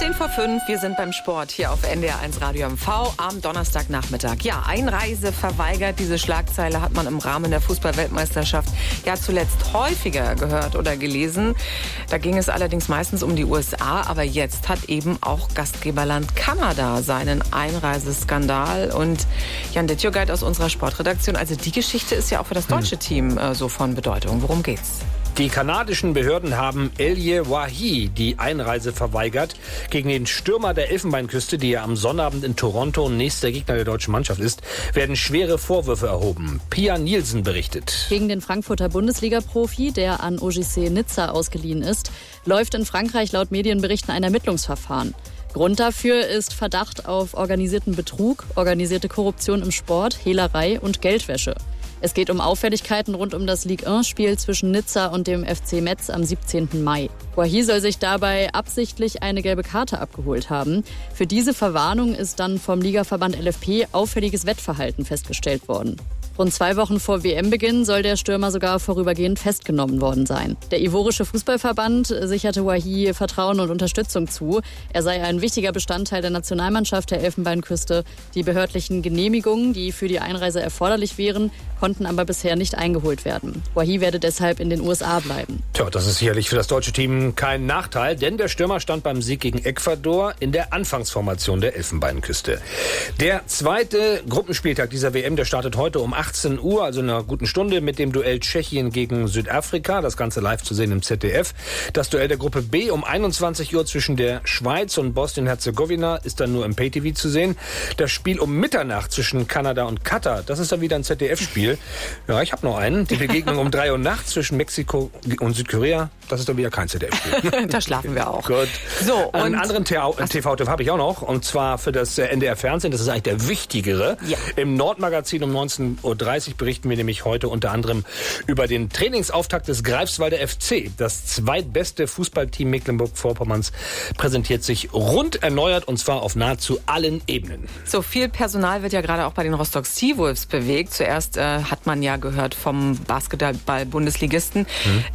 10:05 wir sind beim Sport hier auf NDR1 Radio MV am Donnerstagnachmittag. Ja, Einreise verweigert. Diese Schlagzeile hat man im Rahmen der Fußball-Weltmeisterschaft ja zuletzt häufiger gehört oder gelesen. Da ging es allerdings meistens um die USA. Aber jetzt hat eben auch Gastgeberland Kanada seinen Einreiseskandal. Und Jan Dittjogeit aus unserer Sportredaktion, also die Geschichte ist ja auch für das deutsche Team so von Bedeutung. Worum geht's? Die kanadischen Behörden haben Elie Wahi die Einreise verweigert. Gegen den Stürmer der Elfenbeinküste, der ja am Sonnabend in Toronto nächster Gegner der deutschen Mannschaft ist, werden schwere Vorwürfe erhoben. Pia Nielsen berichtet. Gegen den Frankfurter Bundesliga-Profi, der an OGC Nizza ausgeliehen ist, läuft in Frankreich laut Medienberichten ein Ermittlungsverfahren. Grund dafür ist Verdacht auf organisierten Betrug, organisierte Korruption im Sport, Hehlerei und Geldwäsche. Es geht um Auffälligkeiten rund um das Ligue 1-Spiel zwischen Nizza und dem FC Metz am 17. Mai. Wahi soll sich dabei absichtlich eine gelbe Karte abgeholt haben. Für diese Verwarnung ist dann vom Ligaverband LFP auffälliges Wettverhalten festgestellt worden. Rund 2 Wochen vor WM-Beginn soll der Stürmer sogar vorübergehend festgenommen worden sein. Der ivorische Fußballverband sicherte Wahi Vertrauen und Unterstützung zu. Er sei ein wichtiger Bestandteil der Nationalmannschaft der Elfenbeinküste. Die behördlichen Genehmigungen, die für die Einreise erforderlich wären, konnten aber bisher nicht eingeholt werden. Wahi werde deshalb in den USA bleiben. Tja, das ist sicherlich für das deutsche Team kein Nachteil, denn der Stürmer stand beim Sieg gegen Ecuador in der Anfangsformation der Elfenbeinküste. Der zweite Gruppenspieltag dieser WM, der startet heute um 18 Uhr, also in einer guten Stunde, mit dem Duell Tschechien gegen Südafrika. Das Ganze live zu sehen im ZDF. Das Duell der Gruppe B um 21 Uhr zwischen der Schweiz und Bosnien-Herzegowina ist dann nur im Pay-TV zu sehen. Das Spiel um Mitternacht zwischen Kanada und Katar, das ist dann wieder ein ZDF-Spiel. Ja, ich habe noch einen. Die Begegnung um 3 Uhr nachts zwischen Mexiko und Südkorea, das ist dann wieder kein ZDF-Spiel. Da schlafen wir auch. Gut. So, und einen anderen TV-Tipp habe ich auch noch, und zwar für das NDR-Fernsehen. Das ist eigentlich der wichtigere. Ja. Im Nordmagazin um 19:30 Uhr berichten wir nämlich heute unter anderem über den Trainingsauftakt des Greifswalder FC. Das zweitbeste Fußballteam Mecklenburg-Vorpommerns präsentiert sich rund erneuert, und zwar auf nahezu allen Ebenen. So viel Personal wird ja gerade auch bei den Rostock Seawolves bewegt. Zuerst hat man ja gehört vom Basketball-Bundesligisten,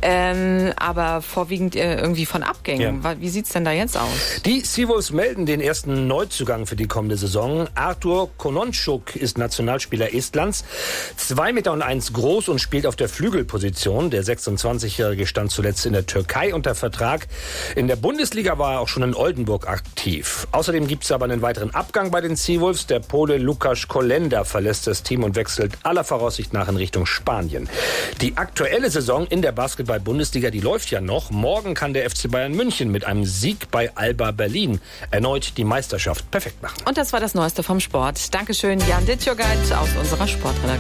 aber vorwiegend irgendwie von Abgängen. Ja. Wie sieht's denn da jetzt aus? Die Seawolves melden den ersten Neuzugang für die kommende Saison. Artur Kononczuk ist Nationalspieler Estlands. 2,1 Meter groß und spielt auf der Flügelposition. Der 26-Jährige stand zuletzt in der Türkei unter Vertrag. In der Bundesliga war er auch schon in Oldenburg aktiv. Außerdem gibt es aber einen weiteren Abgang bei den Seawolves. Der Pole Lukas Kolenda verlässt das Team und wechselt aller Voraussicht nach in Richtung Spanien. Die aktuelle Saison in der Basketball-Bundesliga, die läuft ja noch. Morgen kann der FC Bayern München mit einem Sieg bei Alba Berlin erneut die Meisterschaft perfekt machen. Und das war das Neueste vom Sport. Dankeschön, Jan Dittjogeit aus unserer Sportredaktion.